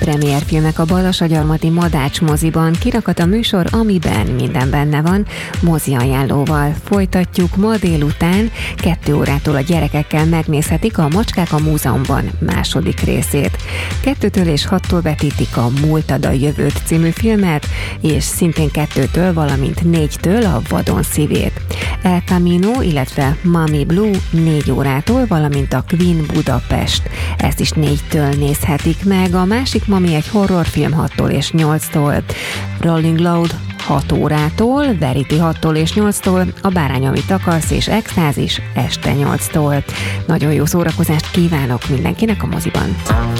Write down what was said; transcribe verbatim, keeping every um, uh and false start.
Premierfilmek a Balassagyarmati Madács moziban, kirakat a műsor, amiben minden benne van, mozi ajánlóval. Folytatjuk ma délután, kettő órától a gyerekekkel megnézhetik a Macskák a Múzeumban második részét. Kettőtől és hattól vetítik a Múltad a jövőt című filmet, és szintén kettőtől, valamint négytől a Vadon szívét. El Camino, illetve Mami Blue négy órától, valamint a Queen Budapest. Ezt is négytől nézhetik meg. A másik Mami egy horrorfilm hattól és nyolctól. Rolling Loud hat órától, Verity hattól és nyolctól, a Bárány, amit akarsz és Extázis este nyolctól. Nagyon jó szórakozást kívánok mindenkinek a moziban!